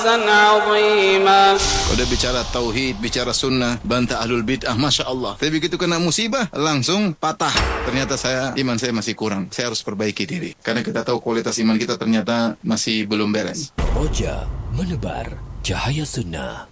عظيما. Udah bicara tauhid, bicara sunnah, bantah ahlul bid'ah, Masya Allah. Tapi begitu kena musibah, langsung patah. Ternyata iman saya masih kurang. Saya harus perbaiki diri. Karena kita tahu kualitas iman kita ternyata masih belum beres. Roja menebar cahaya sunnah.